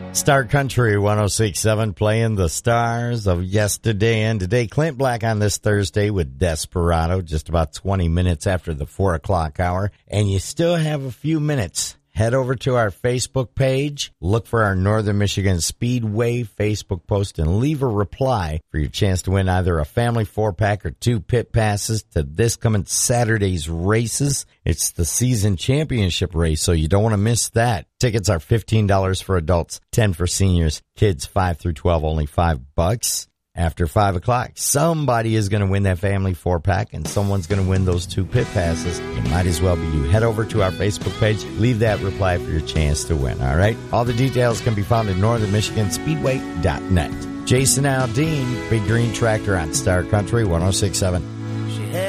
Star Country 106.7 playing the stars of yesterday and today. Clint Black on this Thursday with Desperado, just about 20 minutes after the 4 o'clock hour. And you still have a few minutes. Head over to our Facebook page, look for our Northern Michigan Speedway Facebook post, and leave a reply for your chance to win either a family 4-pack or 2 pit passes to this coming Saturday's races. It's the season championship race, so you don't want to miss that. Tickets are $15 for adults, $10 for seniors, kids 5 through 12, only $5. After 5 o'clock, somebody is going to win that family 4-pack, and someone's going to win those 2 pit passes. It might as well be you. Head over to our Facebook page, leave that reply for your chance to win, all right? All the details can be found at northernmichiganspeedway.net. Jason Aldean, Big Green Tractor on Star Country 106.7.